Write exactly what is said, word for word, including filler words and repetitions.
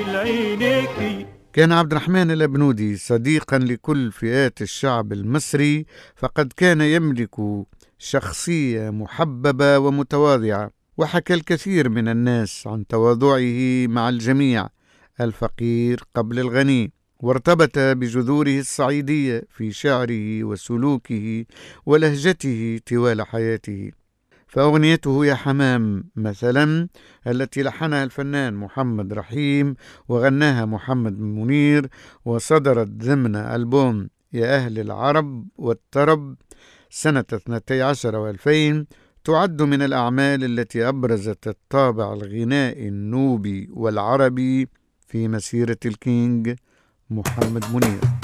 كان عبد الرحمن الأبنودي صديقا لكل فئات الشعب المصري، فقد كان يملك شخصية محببة ومتواضعة، وحكى الكثير من الناس عن تواضعه مع الجميع، الفقير قبل الغني، وارتبط بجذوره الصعيدية في شعره وسلوكه ولهجته طوال حياته. فأغنيته يا حمام مثلا، التي لحنها الفنان محمد رحيم وغناها محمد منير، وصدرت ضمن ألبوم يا أهل العرب والطرب سنة اثنتي عشر وألفين، تعد من الأعمال التي أبرزت الطابع الغنائي النوبي والعربي في مسيرة الكينج محمد منير.